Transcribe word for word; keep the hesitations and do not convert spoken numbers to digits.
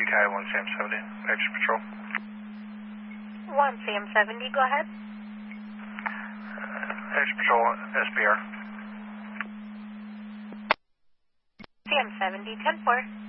G K I one C M seventy, extra patrol. one C M seventy, go ahead. Uh, extra patrol, S B R. C M seventy, ten four.